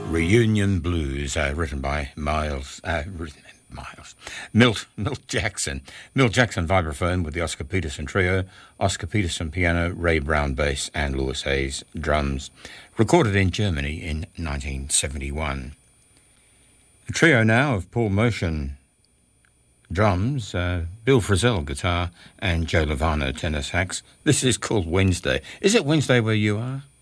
Reunion Blues, written by Milt Jackson. Milt Jackson vibraphone with the Oscar Peterson trio, Oscar Peterson piano, Ray Brown bass, and Louis Hayes drums. Recorded in Germany in 1971. A trio now of Paul Motion drums, Bill Frisell guitar, and Joe Lovano tenor sax. This is called Wednesday. Is it Wednesday where you are?